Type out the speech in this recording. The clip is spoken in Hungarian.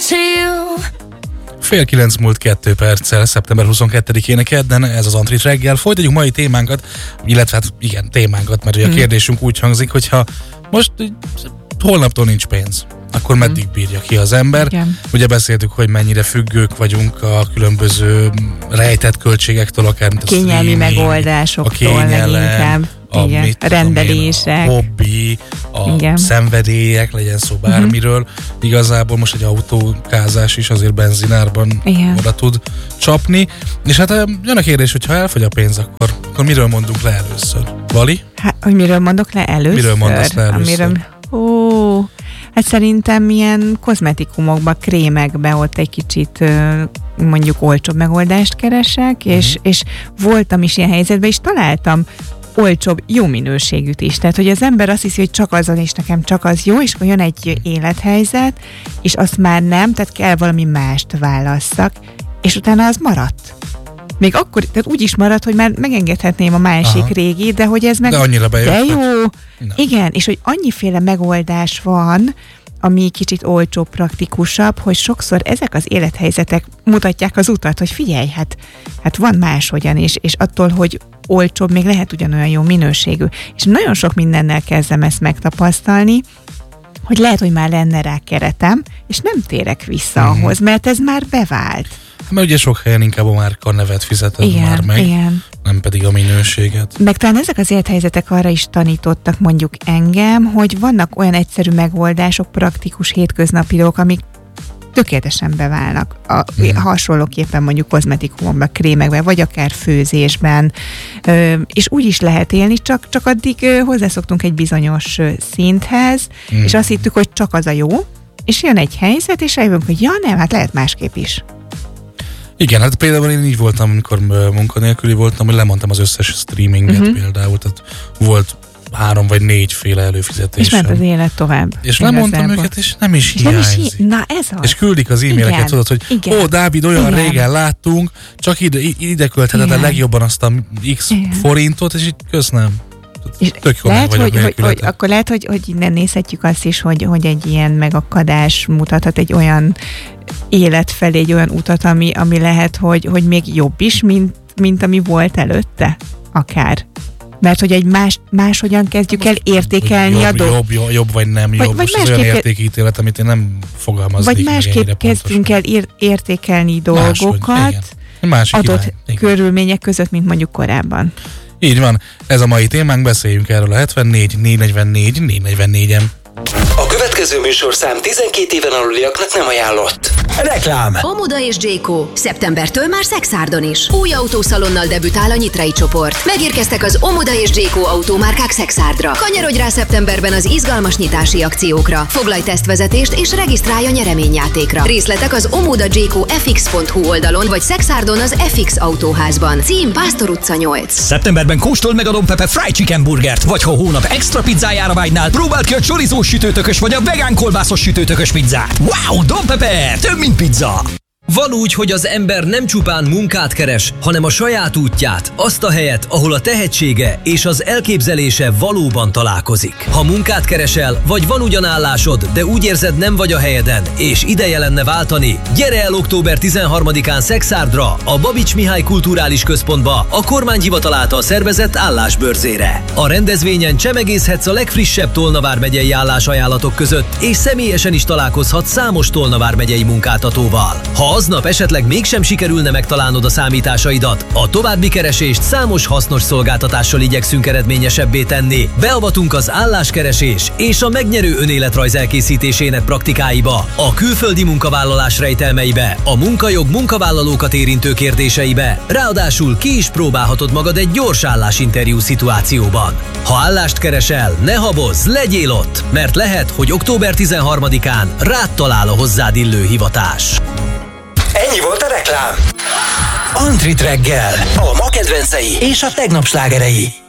Fél 9 múlt 2 perccel, szeptember 22-én kedden, ez az Antrit reggel. Folytatjuk mai témánkat, illetve hát igen, témánkat, mert ugye a kérdésünk úgy hangzik, hogyha most holnaptól nincs pénz, akkor meddig bírja ki az ember? Igen. Ugye beszéltük, hogy mennyire függők vagyunk a különböző rejtett költségektől, akár mint a kényelmi megoldásoktól, leginkább. A rendelések, a hobbi, a szenvedélyek, legyen szó bármiről. Igazából most egy autókázás is azért benzinárban oda tud csapni. És hát jön a kérdés, hogy ha elfogy a pénz, akkor miről mondunk le először? Vali? Hát, hogy miről mondok le először? Miről mondasz le először? Hát szerintem ilyen kozmetikumokba, krémekbe ott egy kicsit mondjuk olcsóbb megoldást keresek, és voltam is ilyen helyzetben, és találtam olcsóbb, jó minőségűt is. Tehát, hogy az ember azt hiszi, hogy csak azon és nekem csak az jó, és akkor jön egy élethelyzet, és azt már nem, tehát kell valami mást válasszak, és utána az maradt. Még akkor, tehát úgy is maradt, hogy már megengedhetném a másik régi, de hogy ez meg... De annyira bejött. De jó. Igen, és hogy annyiféle megoldás van, ami kicsit olcsóbb, praktikusabb, hogy sokszor ezek az élethelyzetek mutatják az utat, hogy figyelj, hát van máshogyan is, és attól, hogy olcsóbb, még lehet ugyanolyan jó minőségű. És nagyon sok mindennel kezdem ezt megtapasztalni, hogy lehet, hogy már lenne rá keretem, és nem térek vissza ahhoz, mert ez már bevált. Mert ugye sok helyen inkább a márka nevet fizeted már meg, nem pedig a minőséget. Meg talán ezek az élethelyzetek arra is tanítottak mondjuk engem, hogy vannak olyan egyszerű megoldások, praktikus hétköznapi dolgok, amik tökéletesen beválnak. Hasonlóképpen mondjuk kozmetikumokban, krémekben, vagy akár főzésben, és úgy is lehet élni, csak addig hozzászoktunk egy bizonyos szinthez, és azt hittük, hogy csak az a jó, és jön egy helyzet, és rájövünk, hogy nem, hát lehet másképp is. Igen, hát például én így voltam, amikor munkanélküli voltam, hogy lemondtam az összes streaminget például, tehát volt 3 vagy 4 féle előfizetésem. És ment az élet tovább. És lemondtam őket, és nem is hiányzik. Na ez az. És küldik az e-maileket, tudod, hogy Dávid, olyan régen láttunk, csak ide költheted a legjobban azt a X forintot, és így köszönöm. Tök jól lehet, hogy akkor lehet, hogy innen nézhetjük azt is, hogy egy ilyen megakadás mutathat egy olyan élet felé, egy olyan utat, ami lehet, hogy még jobb is, mint ami volt előtte, akár. Mert hogy egy máshogyan kezdjük el értékelni a dolgot. Jobb vagy nem jobb. Vagy most olyan értékítélet, amit én nem fogalmaznék. Vagy másképp kezdünk el értékelni dolgokat adott körülmények között, mint mondjuk korábban. Így van, ez a mai témánk, beszéljünk erről a 74 444 444-en. A következő műsorszám 12 éven aluliaknak nem ajánlott. Reklám. Omoda és J.Co. szeptembertől már Szexárdon is. Új autószalonnal debütál a Nyitrai csoport. Megérkeztek az Omoda és J.Co. automárkák Szexárdra. Kanyarodj rá szeptemberben az izgalmas nyitási akciókra. Foglalj tesztvezetést és regisztrálj a nyereményjátékra. Részletek az omoda.jco.fx.hu oldalon vagy Szexárdon az FX autóházban. Cím Pásztor utca 8. Szeptemberben kóstold meg a Don Pepe Fried Chicken burgert, vagy ha hónap extra pizzájára vágynál, próbáld ki a chorizós sütőtökös vagy a vegán kolbászos sütőtökös pizzát. Wow, Don Pepe! Több mint pizza! Van úgy, hogy az ember nem csupán munkát keres, hanem a saját útját, azt a helyet, ahol a tehetsége és az elképzelése valóban találkozik. Ha munkát keresel, vagy van ugyan állásod, de úgy érzed nem vagy a helyeden, és ideje lenne váltani, gyere el október 13-án Szexárdra, a Babics Mihály Kulturális Központba, a kormányhivatal által szervezett állásbörzére. A rendezvényen csemegészhetsz a legfrissebb Tolna vármegyei állásajánlatok között, és személyesen is találkozhatsz számos Tolna vármegyei munkáltatóval. Ha aznap esetleg mégsem sikerülne megtalálnod a számításaidat, a további keresést számos hasznos szolgáltatással igyekszünk eredményesebbé tenni. Beavatunk az álláskeresés és a megnyerő önéletrajz elkészítésének praktikáiba, a külföldi munkavállalás rejtelmeibe, a munkajog munkavállalókat érintő kérdéseibe, ráadásul ki is próbálhatod magad egy gyors állásinterjú szituációban. Ha állást keresel, ne habozz, legyél ott, mert lehet, hogy október 13-án rád talál a hozzád illő hivatás. Ennyi volt a reklám. Antrit reggel. A ma kedvencei és a tegnap slágerei.